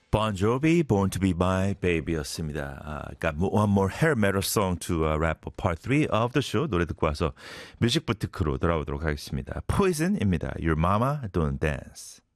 Bon Jovi, Born to be My Baby였습니다. Got one more hair metal song to wrap up part 3 of the show. 노래 듣고 와서 뮤직 부티크로 돌아오도록 하겠습니다. Poison입니다. Your Mama Don't Dance.